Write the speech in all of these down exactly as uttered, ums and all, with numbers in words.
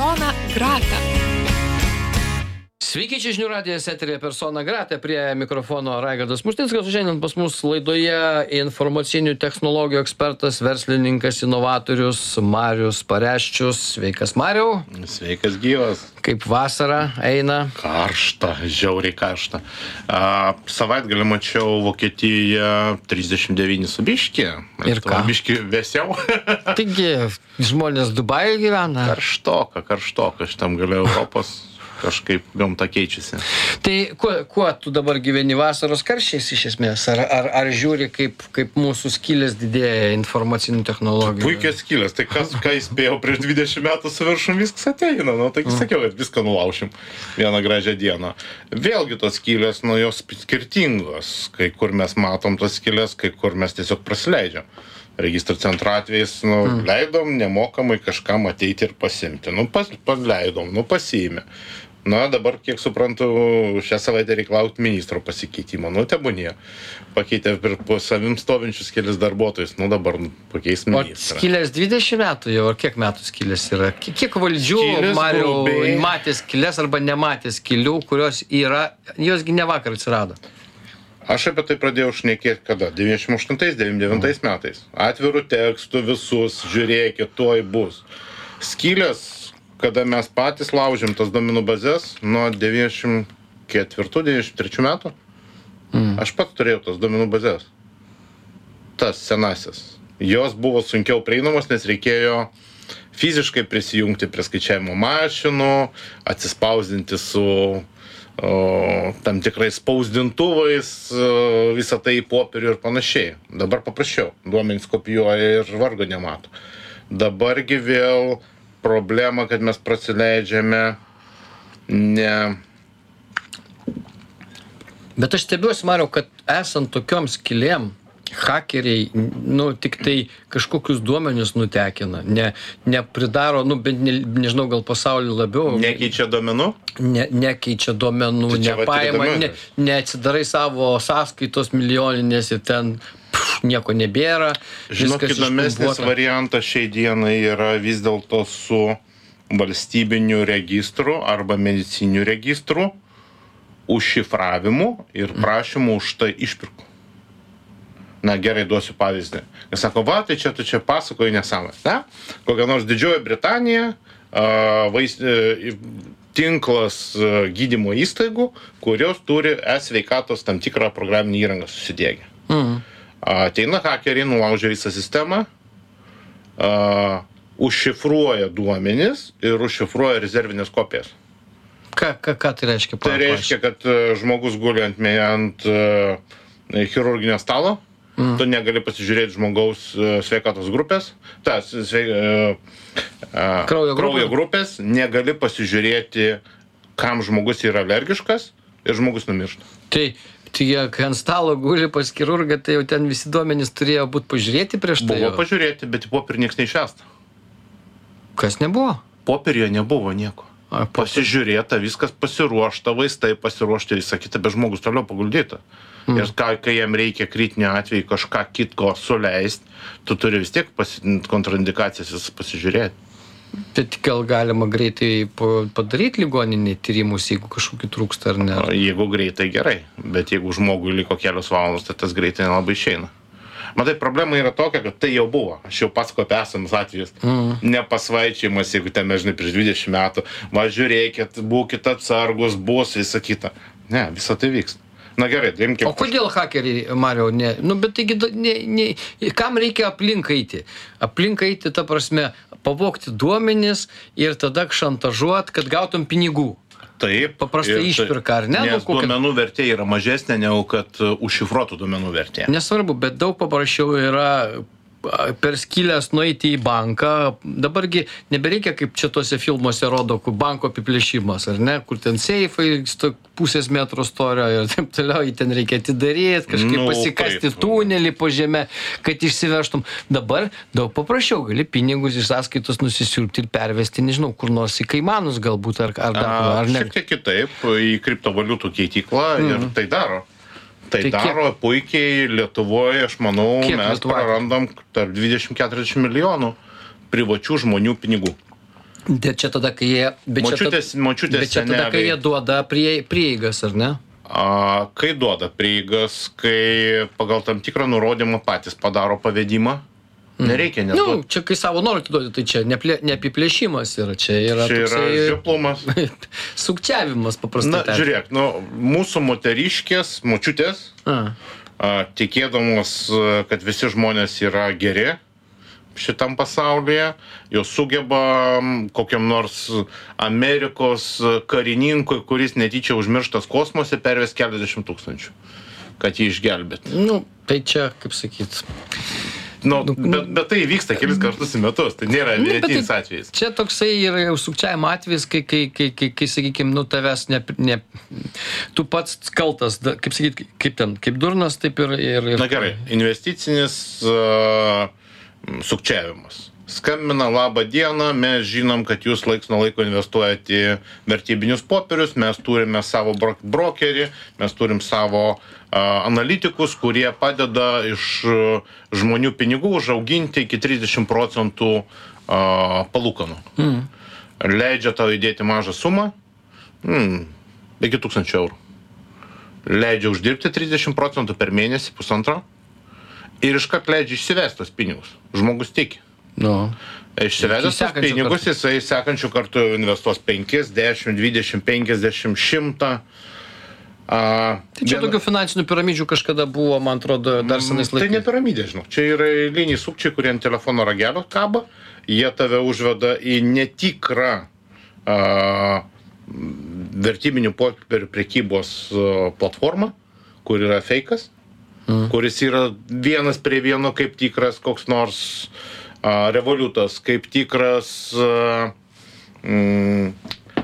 Persona grata. Sveiki, čia žinių radijas eteryje Persona grata, prie mikrofono Raigardas Musnickas. Šiandien pas mus laidoje informacinių technologijų ekspertas, verslininkas, inovatorius Marius Pareščius. Sveikas, Mariau. Sveikas, gyvas. Kaip vasara eina? Karšta, žiauriai karšta. A, savaitgalį mačiau Vokietijoje trisdešimt devyni su biški. Ir ką? Biški vėsiau. Taigi, žmonės Dubajuje gyvena. Karštoka, karštoka šitam gale Europos. Kažkaip gamta keičiasi. Tai kuo, kuo tu dabar gyveni vasaros karščiais iš esmės? Ar, ar, ar žiūri, kaip, kaip mūsų skylės didėja informacinių technologijų? Puikiai skylės. Tai kas, ką įspėjau prieš dvidešimt metų su viršum, viskas ateina. Nu, tai sakiau, kad viską nulaušim vieną gražią dieną. Vėlgi tos skylės, nu, jos skirtingos. Kai kur mes matom tas skylės, kai kur mes tiesiog prasileidžiam. Registrų centro atvejais, nu, mm. leidom nemokamai kažkam ateiti ir pasimti. Nu, pas, paleidom, nu, pasiėmė. Na, dabar, kiek suprantu, šią savaitę reikalauti ministro pasikeitimo. Nu, tebūnie. Pakeitė per po savim stovinčius kelias darbuotojus. Nu, dabar pakeis ministrą. O skylės dvidešimt metų jau, ar kiek metų skylės yra? Kiek valdžių, Mariau, grubiai... matė skylės arba nematė skylių, kurios yra, josgi ne vakar atsirado? Aš apie tai pradėjau šnekėti kada? devyniasdešimt aštuntais devyniasdešimt devintais metais. Atvirų tekstų visus, žiūrėkit, tuoj bus. Skylės, kada mes patys laužėm tas duomenų bazės nuo devyniasdešimt ketvirtų devyniasdešimt trečių metų, mm. aš pats turėjau tas duomenų bazės. Tas senasis. Jos buvo sunkiau prieinamos, nes reikėjo fiziškai prisijungti prie skaičiavimo mašinų, atsispausdinti su o, tam tikrais spausdintuvais, o, visą tai į popierių ir panašiai. Dabar paprasčiau. Duomenys kopijuoja ir vargo nemato. Dabargi vėl problema, kad mes prasileidžiame ne... Bet aš stebiuosi, Mariau, kad esant tokiom skylėm, hakeriai, nu, tik tai kažkokius duomenius nutekina, ne, nepridaro, nu, bent ne, nežinau, gal pasaulį labiau. Nekeičia duomenų? Ne, nekeičia duomenų, Tai nepaima, ne, neatsidarai savo sąskaitos milijoninės ir ten pff, nieko nebėra. Žinok, įdomesnis variantas šiai dienai yra vis dėlto su valstybiniu registru arba mediciniu registru užšifravimu ir prašymu už tai išpirkų. Na, gerai, duosiu pavyzdį. Jis sako, va, tai čia tu čia pasakoji nesąmonę. Ne? Kokia nors Didžioji Britanija, vais, tinklas gydymo įstaigų, kurios turi e-sveikatos tam tikrą programinį įrangą susidėgę. Mhm. Ateina hakeriai, nulaužia visą sistemą, uh, užšifruoja duomenis ir užšifruoja rezervinės kopijas. Ką, ką, ką tai reiškia? Tai reiškia, kad uh, žmogus guli ant, ant uh, chirurginio stalo, mm. tu negali pasižiūrėti žmogaus uh, sveikatos grupės, tas svei, uh, uh, kraujo, kraujo grupės, negali pasižiūrėti, kam žmogus yra alergiškas ir žmogus numiršta. Tai Tai kai ant stalo guli pas chirurgą, tai jau ten visi duomenys turėjo būti pažiūrėti prieš tai? Buvo pažiūrėti, bet į popierį nieks neišvesta. Kas nebuvo? Popieryje nebuvo nieko. A, pasižiūrėta, viskas pasiruošta, vaistai pasiruošti, visą kitą, bet žmogus toliau paguldyta. Mm. Ir kai, kai jam reikia kritinio atveju kažką kitko suleisti, tu turi vis tiek pasi, kontraindikacijas vis pasižiūrėti. Bet gal galima greitai padaryti ligoninį tyrimus, jeigu kažkokių trūksta ar ne? Jeigu greitai gerai, bet jeigu žmogui liko kelios valandos, tai tas greitai nelabai išeina. Matai, problema yra tokia, kad tai jau buvo. Aš jau pasakoju apie esamus atvejus. Mm. Nepasvaičiamas, jeigu ten, žinai, prieš dvidešimt metų, va žiūrėkit, būkit atsargus, bus visą kitą. Ne, visą tai vyksta. Na gerai, imkim. O kodėl hakeriai, Mariau, ne? Nu, bet taigi, ne, ne, kam reikia aplink eiti? Aplink eiti, ta prasme, pavogti duomenis ir tada šantažuot, kad gautum pinigų. Taip. Paprastai išpirka, ar ne? Nes kokia... duomenų vertė yra mažesnė, negu kad užšifruotų duomenų vertė. Nesvarbu, bet daug paprasčiau yra per skylės nueiti į banką. Dabargi nebereikia, kaip čia tuose filmuose rodo, kur banko apiplėšimas, ar ne? Kur ten seifai pusės metro storio ir taip toliau, jį ten reikia atidaryti, kažkaip nu, pasikasti taip. Tunelį po žemę, kad išsivežtum. Dabar daug paprasčiau, gali pinigus iš sąskaitos nusisiurbti ir pervesti, nežinau, kur nors į Kaimanus galbūt, ar, ar, dar, ar ne. Šiek tiek kitaip, į kriptovaliutų keityklą mm. ir tai daro. Tai, tai daro kiek? Puikiai Lietuvoje, aš manau, kiek mes Lietuvoje? Prarandam tarp dvidešimt keturiasdešimt milijonų privačių žmonių pinigų. Bet čia tada, kai jie... Bet Močiutės, močiutės bet čia tada, kai jie duoda prie, prieigas, ar ne? A, kai duoda prieigas, kai pagal tam tikrą nurodymą patys padaro pavedimą, nereikia net Nu, duoti. čia kai savo norite duoti, tai čia ne, plė, ne apiplėšimas yra, čia yra Čia yra toksai žioplumas. sukčiavimas paprastai. Na, žiūrėk, nu, mūsų moteriškės, močiutės, A. a, tikėdamos, kad visi žmonės yra geri šitam pasaulyje, jos sugeba kokiam nors Amerikos karininkui, kuris netyčia užmirštas kosmose, pervės keliasdešimt tūkstančių, kad jį išgelbėt. Nu, tai čia, kaip sakyt... Nu, bet, bet tai vyksta kelis kartus į metus, tai nėra Nu, bet vienetinis tai atvejis. Čia toksai yra jau sukčiavimo atvejis, kai, kai, kai, kai, kai sakykime, nu, tavęs ne, ne... Tu pats kaltas, da- kaip sakyt, kaip ten, kaip durnas, taip ir... ir, ir Na gerai, investicinis uh, sukčiavimas. Skambina, labą dieną, mes žinom, kad jūs laiks nuo laiko investuojate į vertybinius popierius, mes turime savo bro- brokerį, mes turim savo uh, analitikus, kurie padeda iš uh, žmonių pinigų užauginti iki trisdešimt procentų uh, palūkanų. Mm. Leidžia tau įdėti mažą sumą, mm, iki tūkstančio eurų. Leidžia uždirbti trisdešimt procentų per mėnesį, pusantro, ir iškart leidžia išsivesti tos pinigus. Žmogus tiki. Nu. Išsivedęs Iki tos sekančių pinigus, kartų. jisai sekančių kartų investuos penkis, dešimt, dvidešimt, penkiasdešimt, šimtą. A, Tai čia viena- tokių finansinių piramidžių kažkada buvo, man atrodo, dar senais Tai laikais. ne piramidė, žinau. Čia yra eiliniai sukčiai, kurie ant telefono ragelio kaba. Jie tave užveda į netikrą a, vertybinių popierių prekybos a, platformą, kur yra fejkas, mm. kuris yra vienas prie vieno kaip tikras koks nors a, revoliutas, kaip tikras a, mm,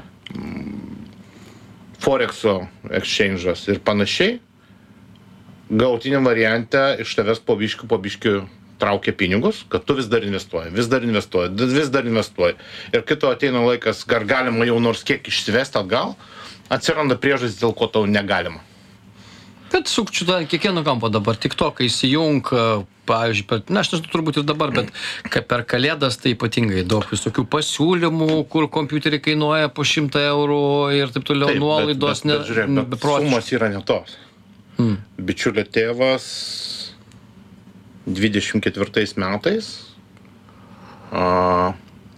Forexo exchange'as ir panašiai. Gautiniam variante iš tavęs po biškių, po biškių traukia pinigus, kad tu vis dar investuoji, vis dar investuoji, vis dar investuoji. Ir kai tu ateina laikas, ar galima jau nors kiek išsivesti atgal, atsiranda priežastis, dėl ko tau negalima. Bet sukčių tada kiekvieno kampo dabar, tik to, kai įsijung, pavyzdžiui, per, na, aš nežinau, turbūt ir dabar, bet kai per kalėdas tai ypatingai daug visokių pasiūlymų, kur kompiuteriai kainuoja po šimtą eurų ir taip toliau, Taip, nuolaidos, bet, bet, bet, žiūrėk, bet beprotiškai. sumos yra ne tos. Hmm. Bičiulio tėvas dvidešimt ketvirtais metais a,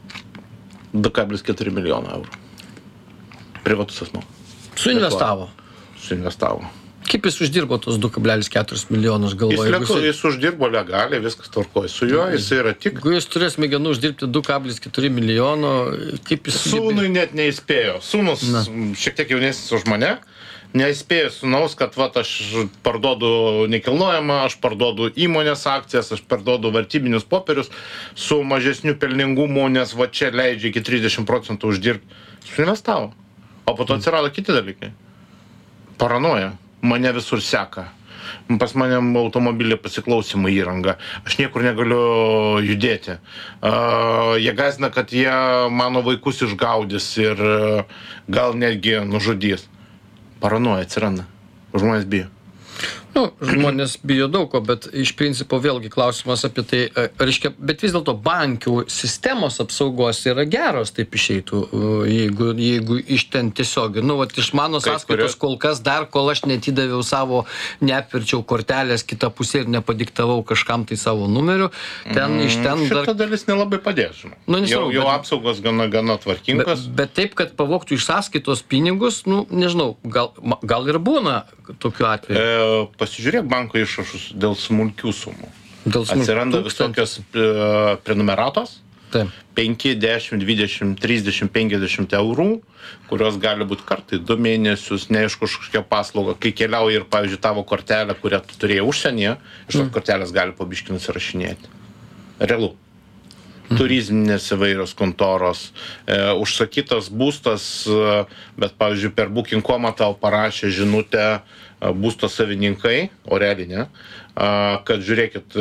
du kablelis keturi milijono eurų. Privatus asmuo. Suinvestavo. Suinvestavo. Kaip jis uždirbo tos du kablelis keturis milijonus, Jis, galvoju? lietu, jis uždirbo legaliai, viskas tvarkoja. Su juo jis yra tik... Jeigu jis turės smegenų uždirbti du kablelis keturi milijono, kaip jis... Sūnui net neįspėjo. Sūnus Na. šiek tiek jaunesnis už mane. Neįspėjo sūnaus, kad vat, aš parduodu nekilnojamą, aš parduodu įmonės akcijas, aš parduodu vertybinius popierius su mažesniu pelningumu, nes va čia leidžia iki trisdešimt procentų uždirbti. Suinvestavo. O po to atsirado kiti dalykai. Paranoja. Mane visur seka. Pas mane automobilį pasiklausimo įranga. Aš niekur negaliu judėti. Uh, jie gąsdina, kad jie mano vaikus išgaudys ir uh, gal netgi nužudys. Paranoja atsiranda. Žmonės bijo. Nu, žmonės bijo daug ko, bet iš principo vėlgi klausimas apie tai, e, reiškia, bet vis dėlto bankių sistemos apsaugos yra geros, taip išeitų, e, jeigu, jeigu iš ten tiesiog, nu, vat iš mano Kaip sąskaitos kurio? kol kas dar, kol aš netidaviau savo, neapverčiau kortelės kitą pusę ir nepadiktavau kažkam tai savo numeriu, ten mm, iš ten Šita dar... dalis nelabai padės, žinau. Nu, jau, nesvarbu, jau bet- apsaugos gana, gana Bet, tvarkingos. bet taip, kad pavogtų iš sąskaitos pinigus, nu, nežinau, gal, ma- gal ir būna tokiu atveju. E, pasižiūrėk banko išrašus dėl smulkių sumų. Dėl smulkių Atsiranda tūkstantis. visokios e, prenumeratos. Taip. penki, dešimt, dvidešimt, trisdešimt, penkiasdešimt eurų, kurios gali būti kartai du mėnesius, neaišku, kažkokia paslauga. Kai keliauja ir, pavyzdžiui, tavo kortelę, kurią tu turėjai užsienyje, iš tos mm. kortelės gali po biškį nusirašinėti. Realu. Mm. Turizminės įvairios kontoros, e, užsakytas būstas, e, bet, pavyzdžiui, per booking koma ą tau parašė žinutę e, būsto savininkai, o realiai ne, kad žiūrėkit,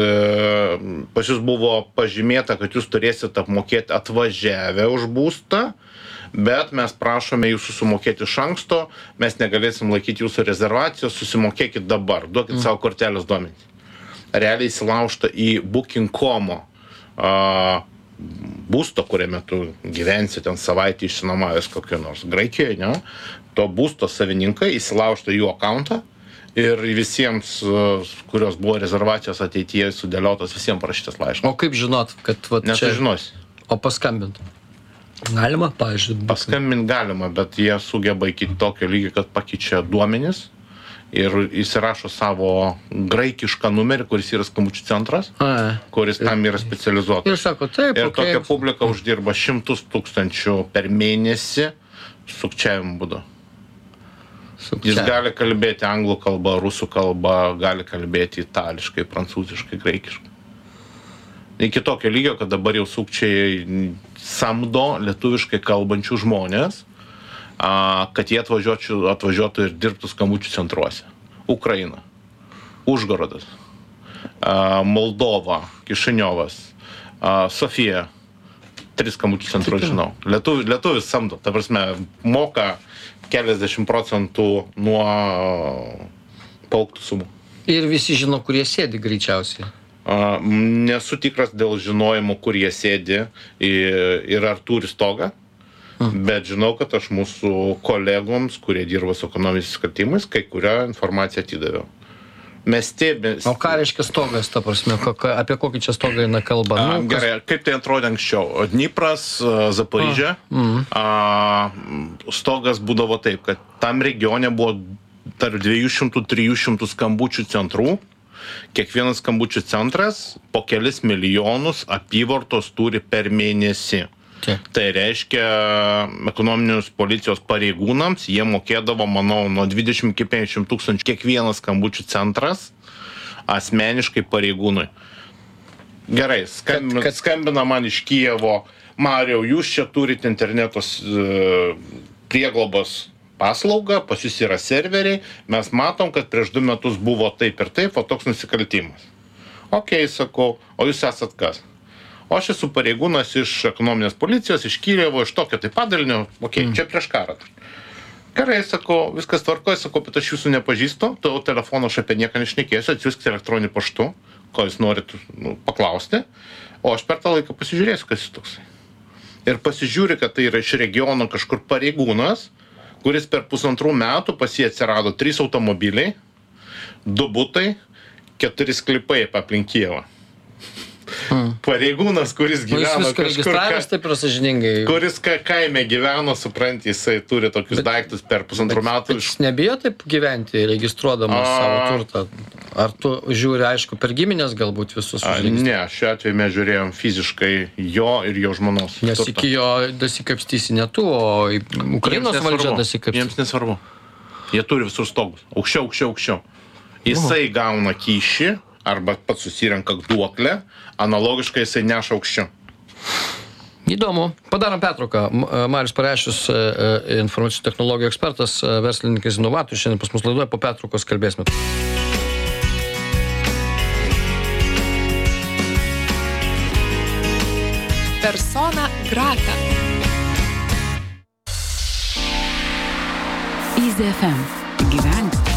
pas jūs buvo pažymėta, kad jūs turėsit apmokėti atvažiavę už būstą, bet mes prašome jūsų sumokėti iš anksto, mes negalėsim laikyti jūsų rezervacijos, susimokėkit dabar, duokit mm. savo kortelės duomenį. Realiai įsilaužta į booking koma būsto, kuriame tu gyvensi ten savaitę išsinuomavęs kokio nors Graikijoje, ne, to būsto savininkai įsilaužta jų akauntą ir visiems, kurios buvo rezervacijos ateityje sudėliotos, visiems parašytas laiškas. O kaip žinot, kad va, čia... Nesužinosi. O paskambint? Galima, pavyzdžiui? Paskambint galima, bet jie sugeba iki tokio lygio, kad pakeičia duomenis ir įsirašo savo graikišką numerį, kuris yra skambučių centras, A, kuris tam yra specializuotas. ir sako, taip, Ir okay. tokia publika uždirba šimtus tūkstančių per mėnesį sukčiavimo būdu. Sukčiavimo. Jis gali kalbėti anglų kalbą, rusų kalbą, gali kalbėti itališkai, prancūziškai, graikiškai. Iki tokio lygio, kad dabar jau sukčiai samdo lietuviškai kalbančių žmonės, kad jie atvažiuotų, atvažiuotų ir dirbtų skambučių centruose. Ukraina, Užgorodas, Moldova, Kišiniovas, Sofija, tris skambučių centrus žinau. Lietuvis, lietuvis samdo, ta prasme, moka keliasdešimt procentų nuo pauktų sumų. Ir visi žino, kurie sėdi greičiausiai. Nesu tikras dėl žinojimo, kur jie sėdi ir ar turi stogą. Bet žinau, kad aš mūsų kolegoms, kurie dirba su ekonominiais nusikaltimais, kai kurią informaciją atidaviau. Mes stebime... O ką reiškia stogas, ta prasme, apie kokį čia stogą eina kalba? A, Nu, gerai, kaip tai atrodė anksčiau? Dnipras, Zaporižė, stogas būdavo taip, kad tam regione buvo tarp dviejų šimtų iki trijų šimtų skambučių centrų. Kiekvienas skambučių centras po kelis milijonus apyvartos turi per mėnesį. Taip. Tai reiškia ekonominius policijos pareigūnams, jie mokėdavo, manau, nuo dvidešimt iki penkiasdešimt tūkstančių kiekvienas skambučių centras asmeniškai pareigūnui. Gerai, skambina, Kad- kad- skambina man iš Kijevo, Mariau, jūs čia turite internetos e, prieglobos paslaugą, pas jūs yra serveriai, mes matom, kad prieš du metus buvo taip ir taip, o toks nusikaltimas. Ok, sakau, o jūs esat kas? O aš esu pareigūnas iš ekonominės policijos, iš Kijevo, iš tokio tai padalinio, ok, mm. čia prieš karą. Gerai, sakau, viskas tvarkoja, sakau, bet aš jūsų nepažįstu, tavo telefoną aš apie nieką nešnekėsiu, atsiųskite elektroniniu paštu, ko jūs norit nu, paklausti, o aš per tą laiką pasižiūrėsiu, kas jis toksai. Ir pasižiūri, kad tai yra iš regiono kažkur pareigūnas, kuris per pusantrų metų pas jį atsirado trys automobiliai, du butai, keturi sklypai aplink Kijevą. Hmm. Pareigūnas, kuris Nu, jis gyveno viską kažkur, registravęs, ka, taip ir sąžiningai. kuris ka, kaime gyveno, supranti, jisai turi tokius Bet- daiktus per pusantrų metų. Bet jis nebijo taip gyventi, registruodamas A. savo turtą. Ar tu žiūri, aišku, per giminės galbūt visus A, užregistruoti? ne, šiuo atveju mes žiūrėjom fiziškai jo ir jo žmonos Nes turtą. iki jo dasikapstysi ne tu, o į Ukrainos Jiems valdžia nesvarbu. dasikapstysi. Jiems nesvarbu. Jie turi visur stogus. Aukščiau, aukščiau, aukščiau. Jisai gauna kyšį arba pats susirenka duoklę, analogiškai jisai neša aukščiau. Įdomu. Padarom pertrauką. M- Marius Pareščius, e, e, informacinių technologijų ekspertas, e, verslininkas, inovatorius, šiandien pas mus laidoje, po pertraukos kalbėsime. Persona grata. Easy F M. Gyvenk